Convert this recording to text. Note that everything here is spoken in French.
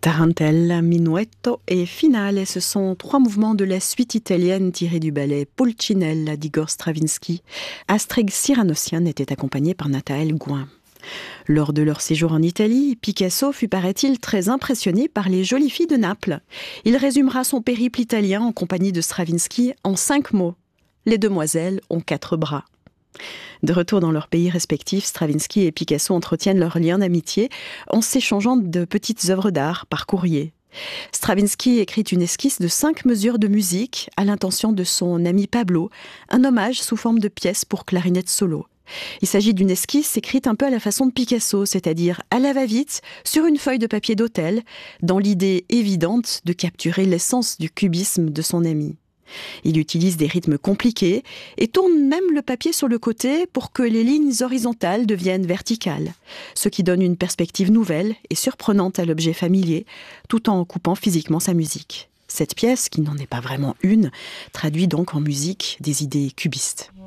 Tarantella, Minuetto et Finale, ce sont 3 mouvements de la suite italienne tirés du ballet Pulcinella d'Igor Stravinsky. Astride Cyranossian était accompagné par Nathaël Gouin. Lors de leur séjour en Italie, Picasso fut, paraît-il, très impressionné par les jolies filles de Naples. Il résumera son périple italien en compagnie de Stravinsky en 5 mots. Les demoiselles ont 4 bras. De retour dans leurs pays respectifs, Stravinsky et Picasso entretiennent leur lien d'amitié en s'échangeant de petites œuvres d'art par courrier. Stravinsky écrit une esquisse de 5 mesures de musique à l'intention de son ami Pablo, un hommage sous forme de pièce pour clarinette solo. Il s'agit d'une esquisse écrite un peu à la façon de Picasso, c'est-à-dire à la va-vite, sur une feuille de papier d'hôtel, dans l'idée évidente de capturer l'essence du cubisme de son ami. Il utilise des rythmes compliqués et tourne même le papier sur le côté pour que les lignes horizontales deviennent verticales, ce qui donne une perspective nouvelle et surprenante à l'objet familier, tout en coupant physiquement sa musique. Cette pièce, qui n'en est pas vraiment une, traduit donc en musique des idées cubistes.